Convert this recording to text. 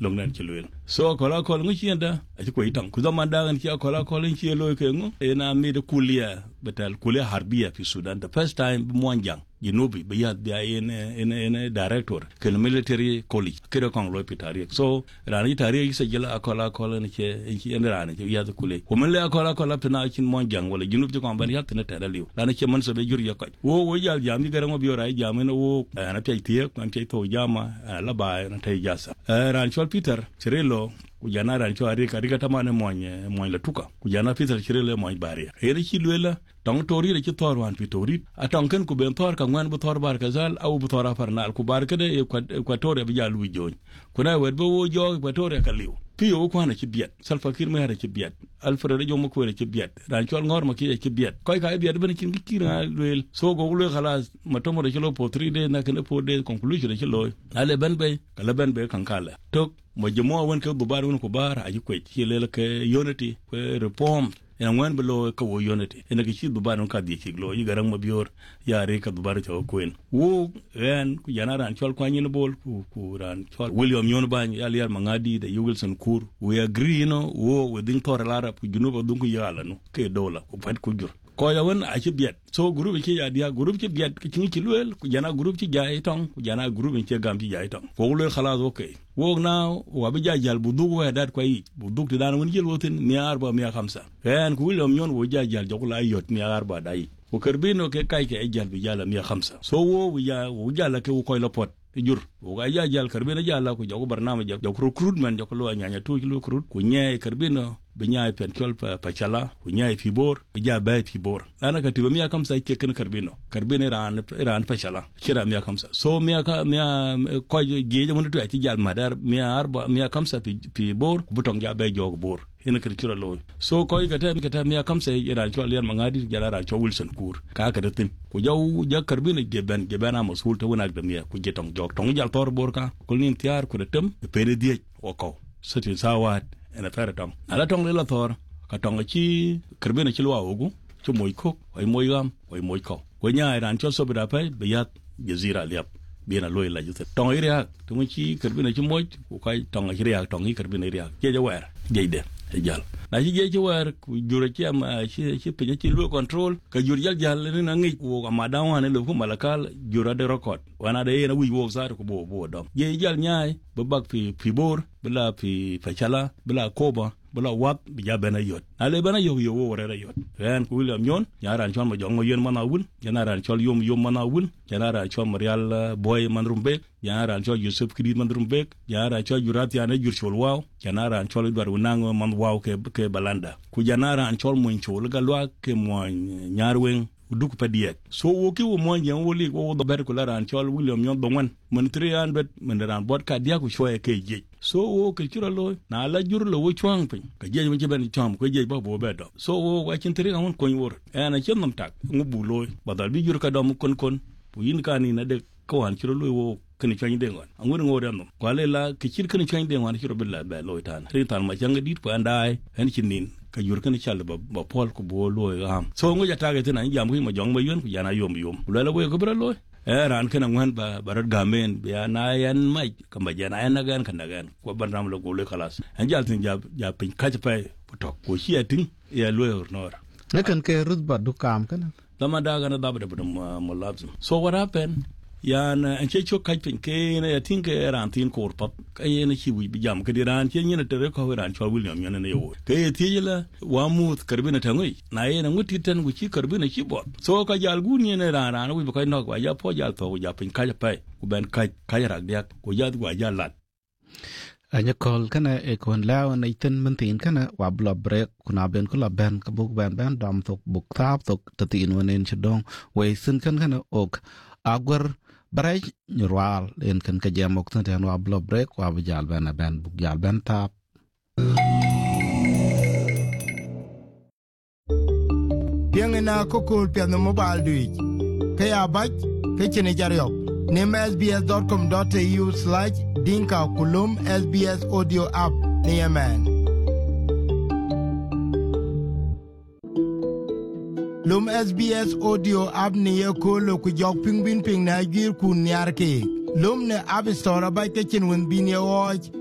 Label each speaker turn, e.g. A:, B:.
A: long nan ci luel so kola kol ngi cienda ci ko itam ku zaman da ngi ci kola kol ngi ci loy ke ngo ena mi de kulia betal kulia harbiya fi Sudan the first time monjang Jinubi biya dia in director ke military college kire kon loy pitari so rani tari isa jela akola kola ni ke en rani ke ya kule ko men le akola kola pina cin monjang wala jinub ko ban ya tene tada liw rani ke man so be jur yakko wo jal jam ni garamo bi ora jam ne wo na pay tie kan ke to jama la ba na tay jasa ran chol Peter Cirilo kujana ran cho ari ka tamane moy la tuka kujana Peter Cirilo moy bari ere ci luela tong tori le ci torwan fi tori atong ken ku ben tor ka ngwan bu tor bar kazal au bu tor farnal ku bar kede equator bi jalu joñ kuna wed bo wo jo equator ka liw piyo ko na ci biet salfa kir ma ci biet alfred jo mo ko ci biet ran chol ngor ma ki ci biet koy ka biet ben kin kira luel so go lu khalas ma tomo de ci lo potri de na ken po de conclusion de ci lo ale ben be kala ben be kan kala tok mo jemo won ko bu bar won ko bar aji ko ci le ke unity ko reform ina ngwan belo ka wo unity ina ki bu bar ka di ci lo yi garang ma bior ya re ka bu bar to ko en wo ren ku yana ran chol kwa nyin bol ku ran chol William Nyon ban ya liar mangadi da Wilson Kur we agree wo within tor lara ku junuba dun ku yala no ke dola ku fat ku jur ko ya won a ci biet so groupe ci ya dia groupe ci biet ki ci luel ku jana groupe ci jaay tong ku jana groupe ci gam ci jaay tong ko lu khalas okay wo na wa bi jaajal bu dug wa dat ko yi bu dug ti daan won jël wotin mi arba mi khamsa ren ku William Nyon wo jaajal jokula yot mi arba dai ko kerbino ke kay ke jal bi jala mi khamsa so wo jala ke ko la pot jur wo ga jaajal kerbino jala ko jogo barnama jok recruitment jok lo nyanya tu lo recruit ku ñe kerbino bi ñaay pen chol pachala ku ñaay fi bor bi jaabay fi bor ana ka tiba mi kam sa ke ken kerbino ran pachala kira mi kam sa so mi ko geje mon tu ci jal madar mi arba mi kam sa fi bor bu tong jaabay jog bor ina kir kira lo so ko kata mi kam sa ran chol yan mangadi jala ran chol Wilson Kur ka datin ku jaw ja kerbino geben am sul to wona da mi ku jetong jog tong jal tor bor ka ko nin tiar ku dem pere die o ko sati sawat ena fere tong ala tong le la thor ka tong chi kerbina chi lwa ogu chi moy ko oy moy gam oy moy ko ko nya ran cho so bida pe biyat jazira liap bina loy la jute tong iriak to chi kerbina chi moy ko kai tong iriak tong i kerbina iriak je wer jeide jal na chi je wer ku jure chi am chi pe chi lu control ka jur jal na ngi wo ma dawa ne lu ko malakal jura de record wana de na wi wo sa ko bo dom je jal nyaay ba bak fi bor bla fi fachala bla koba bla wat bi jabena yot ale bana yo wo re yot ren ku William Nyon yaran chon ma jong ma yen mana wul yanaran chol yom mana wul yanaran chol Marial boy manrumbe yanaran chol Yusuf Kidid manrumbe yanaran chol Jurat yana jur chol waw yanaran chol Edward Unang man waw ke balanda ku yanaran chol mon chol galwa ke mon nyarwen duk padiet so wo ki wo mo nyen wo li wo do ber ko laran chol William Nyon bonwan mon 300 men ran bot ka dia ku shoye ke je so wo ke chura lo na la jur lo wo chwang pin ka je mo ben cham ko je ba bo be do so wo wa chin 3 on ko wor ana chen nam tak ngubu lo badal bi jur ka dom kon bu yin ka ni na de ko han chura lo wo kene chani de ngon angur ngore no kwale la ke chir kene chani de ngon chura billa be lo tan ri tan ma jang dit ko andai en chinin ka jur kan chal ba pol ko bo lo am so ngo ja tage tan jam ko ma jong ma yon ko yana yom lo la bo ko bra lo ran kan ngwan ba barat gamen ya na yan mai kam ba jana yan nagan kan nagan ko ban ram lo go le khalas an jal tin ja pin ka pa putok ko shi atin ya lo nor
B: ne kan ke rut ba du kam kan
A: dama daga na daba da mo labs so what happened yan an che cho kai pin ke na tin ke ran tin kor pap kai na chi wi bi jam ke ran che nyina tere ko ran cho William yana ne yo ke ti la wa mu karbina tangoi na yana nguti tan gu chi karbina chi bot so ka jal gu ni ne ran wi ba kai no wa ya po jal to ja pin ka ja pai ku ben kai rak dia ku ja wa ja lat
B: anya kol kana e kon law na iten mentin kana wa blo break kuna ben ko la ben ka buk ben dam tok buk tap tok tatin wonen chedong we sin kan kana ok agwar barai nyurwal en kan ka jamok tan wa blo break wa bijal ben buk jal ben tap
C: Piangena kokol piano mobile duit kaya baj ke chene jaryok nem sbs.com.au/dinka kulum SBS audio app ni yemen lum SBS audio app ni ye kolo ku jok ping na gir kun nyar ke lum ne app store ba ke chin won bin ye watch